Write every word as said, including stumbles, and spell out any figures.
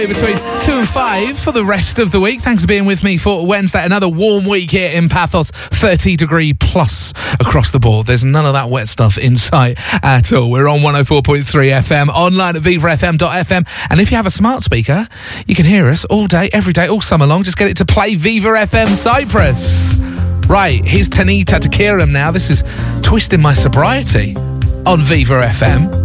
Between two and five for the rest of the week. Thanks for being with me for Wednesday. Another warm week here in Paphos, thirty degree plus across the board. There's none of that wet stuff in sight at all. We're on one oh four point three F M, online at viva f m dot f m. And if you have a smart speaker, you can hear us all day, every day, all summer long. Just get it to play Viva F M Cyprus. Right, here's Tanita Takiram now. This is Twisting My Sobriety on Viva F M.